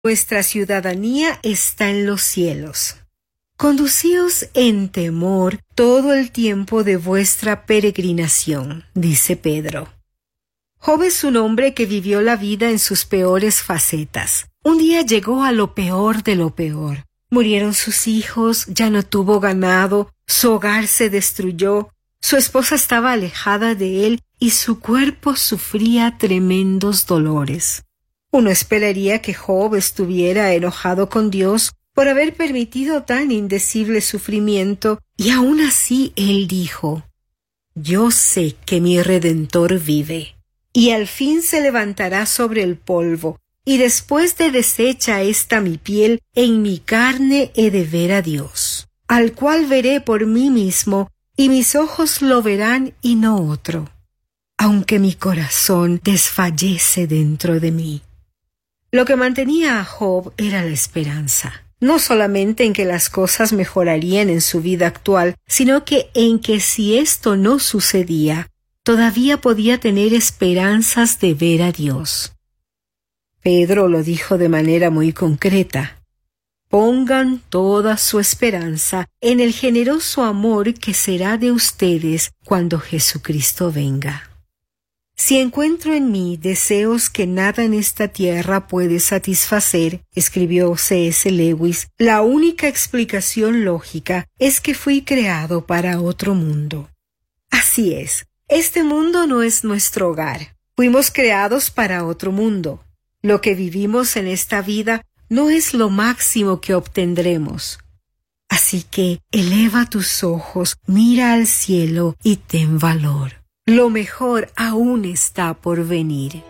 Vuestra ciudadanía está en los cielos. Conducíos en temor todo el tiempo de vuestra peregrinación, dice Pedro. Job es un hombre que vivió la vida en sus peores facetas. Un día llegó a lo peor de lo peor. Murieron sus hijos, ya no tuvo ganado, su hogar se destruyó, su esposa estaba alejada de él y su cuerpo sufría tremendos dolores. Uno esperaría que Job estuviera enojado con Dios por haber permitido tan indecible sufrimiento, y aún así él dijo: «Yo sé que mi Redentor vive, y al fin se levantará sobre el polvo, y después de deshecha esta mi piel, en mi carne he de ver a Dios, al cual veré por mí mismo, y mis ojos lo verán y no otro, aunque mi corazón desfallece dentro de mí». Lo que mantenía a Job era la esperanza, no solamente en que las cosas mejorarían en su vida actual, sino que en que si esto no sucedía, todavía podía tener esperanzas de ver a Dios. Pedro lo dijo de manera muy concreta: «Pongan toda su esperanza en el generoso amor que será de ustedes cuando Jesucristo venga». «Si encuentro en mí deseos que nada en esta tierra puede satisfacer», escribió C.S. Lewis, «la única explicación lógica es que fui creado para otro mundo». Así es, este mundo no es nuestro hogar. Fuimos creados para otro mundo. Lo que vivimos en esta vida no es lo máximo que obtendremos. Así que eleva tus ojos, mira al cielo y ten valor. Lo mejor aún está por venir.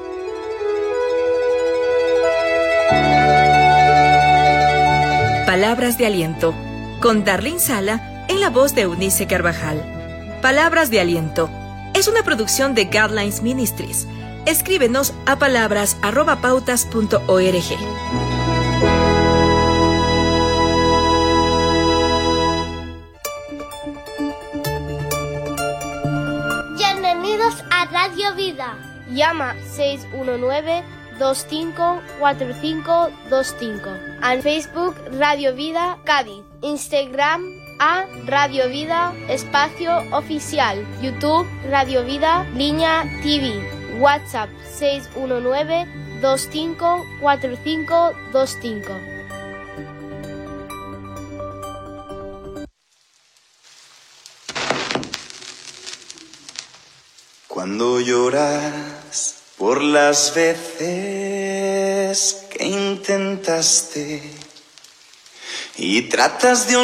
Palabras de aliento, con Darlene Sala en la voz de Eunice Carvajal. Palabras de aliento es una producción de Guidelines Ministries. Escríbenos a palabras@pautas.org. Bienvenidos a Radio Vida. Llama 619-254525. En Facebook Radio Vida Cádiz. Instagram a Radio Vida Espacio Oficial. YouTube Radio Vida Línea TV. WhatsApp 619-254525. Cuando lloras por las veces que intentaste y tratas de